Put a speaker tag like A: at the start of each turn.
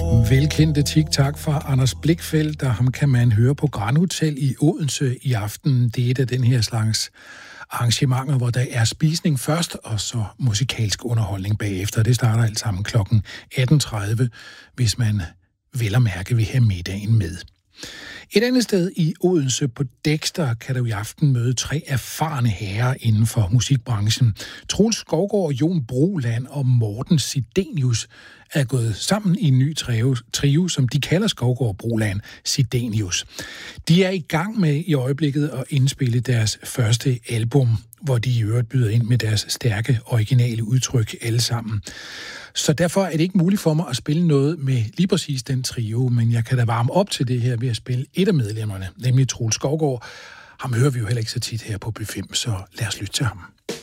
A: Velkendte TikTok fra Anders Blichfeldt, og ham kan man høre på Grand Hotel i Odense i aften. Det er et af den her slags arrangementer, hvor der er spisning først, og så musikalsk underholdning bagefter. Det starter alt sammen kl. 18.30, hvis man vel og mærke vil have middagen med. Et andet sted i Odense på Dexter kan du i aften møde 3 erfarne herrer inden for musikbranchen. Troels Skovgaard, Jon Broland og Morten Sidenius er gået sammen i en ny trio, som de kalder Skovgaard, Broland, Sidenius. De er i gang med i øjeblikket at indspille deres første album, hvor de i øvrigt byder ind med deres stærke, originale udtryk alle sammen. Så derfor er det ikke muligt for mig at spille noget med lige præcis den trio, men jeg kan da varme op til det her ved at spille et af medlemmerne, nemlig Troels Skovgaard. Ham hører vi jo heller ikke så tit her på B5, så lad os lytte til ham.